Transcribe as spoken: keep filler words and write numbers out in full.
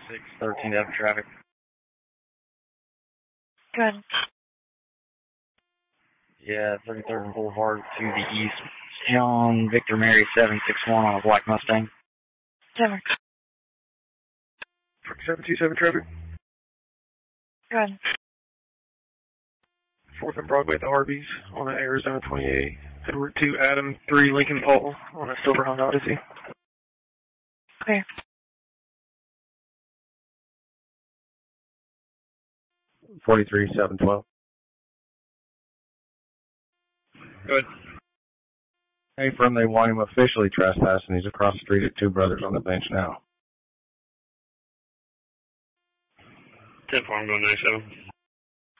six thirteen to traffic. Good. Yeah, thirty-third and Boulevard to the east. John Victor Mary seven six one on a black Mustang. Denver. seven two seven traffic. Good. fourth and Broadway at the Harveys on an Arizona twenty-eight. Edward two Adam three Lincoln Paul on a silver Honda Odyssey. Clear. forty-three seven twelve. Good. Hey, from they want him officially trespassing. He's across the street at Two Brothers on the bench now. ten four, I'm going ninety-seven.